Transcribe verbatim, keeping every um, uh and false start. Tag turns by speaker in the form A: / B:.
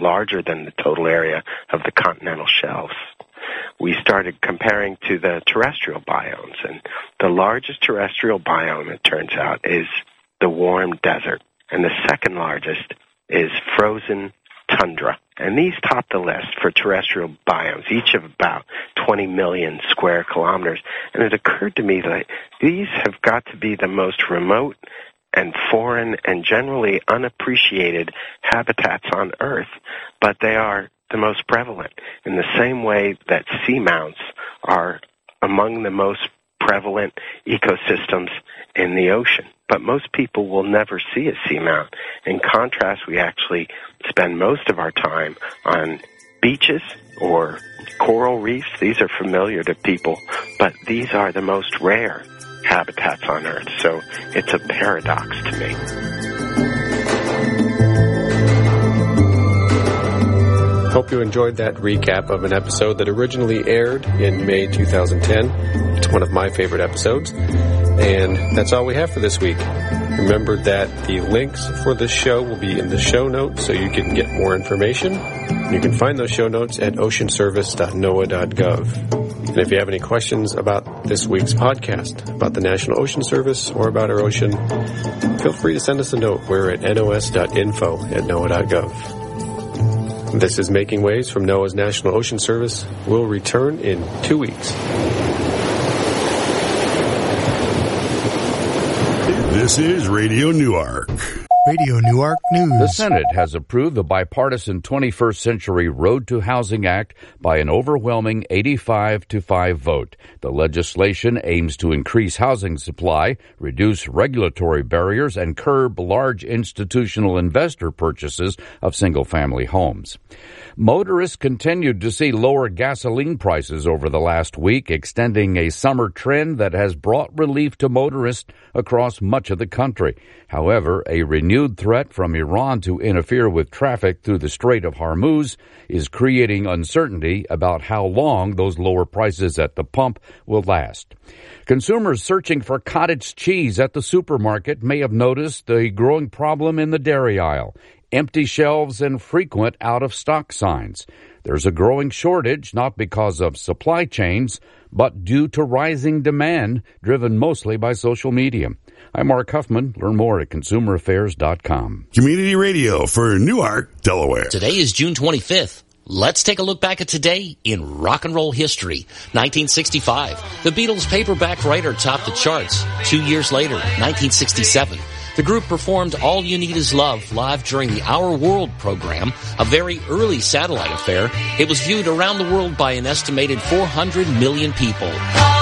A: larger than the total area of the continental shelves. We started comparing to the terrestrial biomes, and the largest terrestrial biome, it turns out, is the warm desert, and the second largest is frozen tundra. And these top the list for terrestrial biomes, each of about twenty million square kilometers. And it occurred to me that these have got to be the most remote and foreign and generally unappreciated habitats on Earth, but they are the most prevalent in the same way that seamounts are among the most prevalent ecosystems in the ocean. But most people will never see a seamount. In contrast, we actually spend most of our time on beaches or coral reefs. These are familiar to people, but these are the most rare habitats on Earth. So it's a paradox to me.
B: Hope you enjoyed that recap of an episode that originally aired in May two thousand ten. It's one of my favorite episodes. And that's all we have for this week. Remember that the links for this show will be in the show notes so you can get more information. You can find those show notes at ocean service dot noaa dot gov. And if you have any questions about this week's podcast, about the National Ocean Service or about our ocean, feel free to send us a note. We're at nos dot info at noaa dot gov. This is Making Waves from NOAA's National Ocean Service. We'll return in two weeks.
C: This is Radio Newark.
D: Radio Newark News.
E: The Senate has approved the bipartisan twenty-first Century Road to Housing Act by an overwhelming eighty-five to five vote. The legislation aims to increase housing supply, reduce regulatory barriers, and curb large institutional investor purchases of single-family homes. Motorists continued to see lower gasoline prices over the last week, extending a summer trend that has brought relief to motorists across much of the country. However, a renewed threat from Iran to interfere with traffic through the Strait of Hormuz is creating uncertainty about how long those lower prices at the pump will last. Consumers searching for cottage cheese at the supermarket may have noticed a growing problem in the dairy aisle: empty shelves and frequent out-of-stock signs. There's a growing shortage, not because of supply chains, but due to rising demand, driven mostly by social media. I'm Mark Huffman. Learn more at consumer affairs dot com.
C: Community Radio for Newark, Delaware.
F: Today is June twenty-fifth. Let's take a look back at today in rock and roll history. nineteen sixty-five, the Beatles' Paperback Writer topped the charts. Two years later, nineteen sixty-seven, the group performed All You Need Is Love live during the Our World program, a very early satellite affair. It was viewed around the world by an estimated four hundred million people.